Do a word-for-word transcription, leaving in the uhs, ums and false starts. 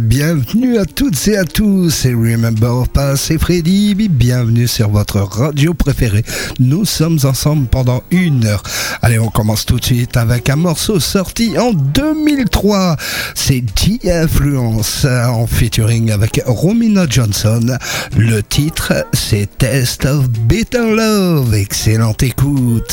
bienvenue à toutes et à tous, c'est Remember Pas, c'est Freddy, bienvenue sur votre radio préférée. Nous sommes ensemble pendant une heure. Allez, on commence tout de suite avec un morceau sorti en deux mille trois. C'est The Influence en featuring avec Romina Johnson. Le titre, c'est Test of Bitter Love. Excellente écoute.